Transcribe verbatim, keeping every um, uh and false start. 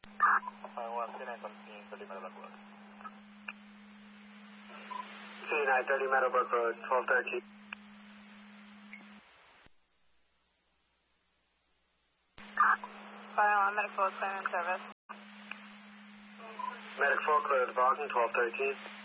Five one C nine something thirty Meadowbrook Road. C nine thirty Meadowbrook Road, twelve thirteen. Five one Medic four, claiming service. Medic four, clear the Boston, twelve thirteen.